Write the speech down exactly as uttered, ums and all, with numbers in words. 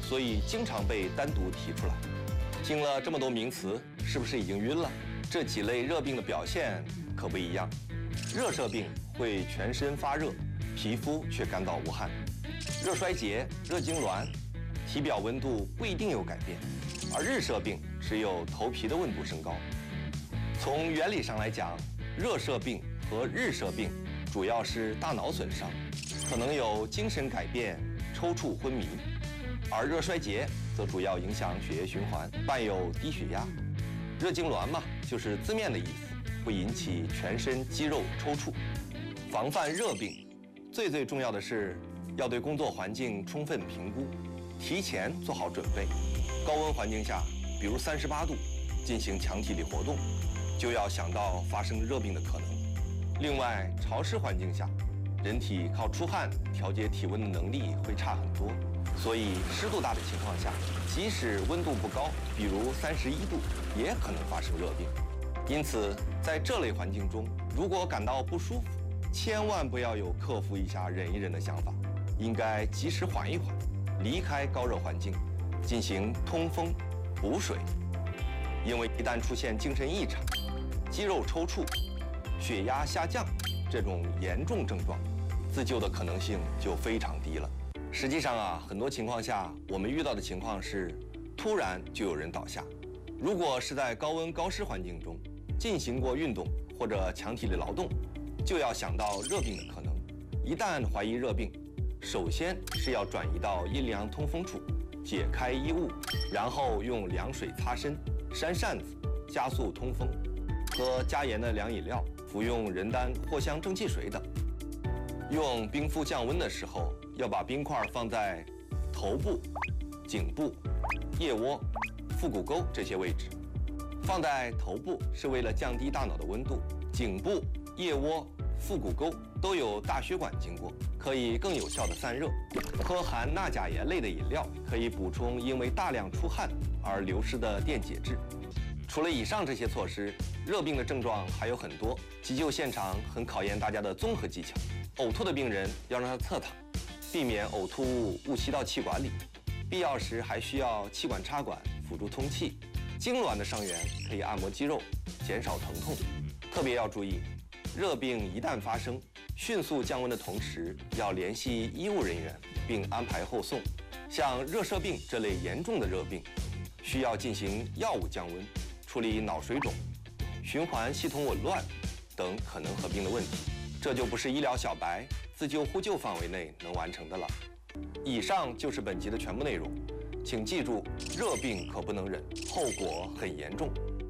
所以经常被单独提出来。听了这么多名词，是不是已经晕了？这几类热病的表现可不一样。热射病会全身发热，皮肤却干燥无汗；热衰竭、热痉挛，体表温度不一定有改变；而日射病只有头皮的温度升高。从原理上来讲，热射病和日射病主要是大脑损伤，可能有精神改变、抽搐、昏迷；而热衰竭则主要影响血液循环，伴有低血压。热痉挛嘛，就是字面的意思，会引起全身肌肉抽搐。防范热病，最最重要的是要对工作环境充分评估，提前做好准备。高温环境下，比如三十八度，进行强体力活动，就要想到发生热病的可能。另外，潮湿环境下，人体靠出汗调节体温的能力会差很多，所以湿度大的情况下，即使温度不高，比如三十一度，也可能发生热病。因此，在这类环境中，如果感到不舒服，千万不要有克服一下、忍一忍的想法，应该及时缓一缓，离开高热环境，进行通风、补水。因为一旦出现精神异常、肌肉抽搐、血压下降这种严重症状，自救的可能性就非常低了。实际上啊，很多情况下我们遇到的情况是，突然就有人倒下。如果是在高温高湿环境中进行过运动或者强体力劳动，就要想到热病的可能。一旦怀疑热病，首先是要转移到阴凉通风处，解开衣物，然后用凉水擦身、扇扇子，加速通风，喝加盐的凉饮料，服用人丹、藿香正气水等。用冰敷降温的时候，要把冰块放在头部、颈部、腋窝、腹股沟这些位置。放在头部是为了降低大脑的温度，颈部、腋窝、腹股沟都有大血管经过，可以更有效的散热。喝含钠钾盐类的饮料，可以补充因为大量出汗而流失的电解质。除了以上这些措施，热病的症状还有很多，急救现场很考验大家的综合技巧。呕吐的病人要让他侧躺，避免呕吐物误吸到气管里，必要时还需要气管插管辅助通气。痉挛的伤员可以按摩肌肉，减少疼痛。特别要注意，热病一旦发生，迅速降温的同时，要联系医务人员并安排后送。像热射病这类严重的热病，需要进行药物降温，处理脑水肿、循环系统紊乱等可能合并的问题，这就不是医疗小白自救呼救范围内能完成的了。以上就是本集的全部内容，请记住，热病可不能忍，后果很严重。